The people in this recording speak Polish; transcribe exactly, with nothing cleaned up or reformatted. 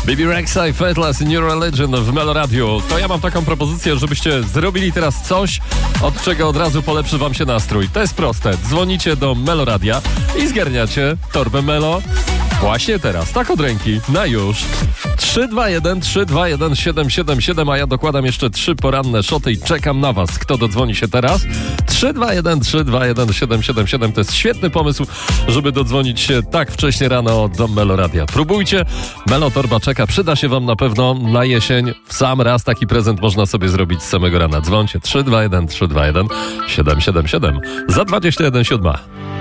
B B Rexha i Fateless in New Religion w Meloradiu. To ja mam taką propozycję, żebyście zrobili teraz coś, od czego od razu polepszy wam się nastrój. To jest proste. Dzwonicie do Meloradia i zgarniacie torbę Melo właśnie teraz, tak od ręki, na już. trzy dwa jeden trzy dwa jeden siedem siedem siedem, a ja dokładam jeszcze trzy poranne szoty i czekam na was. Kto dodzwoni się teraz? trzy dwa jeden trzy dwa jeden siedem siedem siedem. To jest świetny pomysł, żeby dodzwonić się tak wcześnie rano do Meloradia. Próbujcie. Melo torba czeka. Przyda się wam na pewno na jesień. W sam raz taki prezent można sobie zrobić z samego rana. Dzwońcie trzy dwa jeden trzy dwa jeden siedem siedem siedem za dwadzieścia jeden siódma.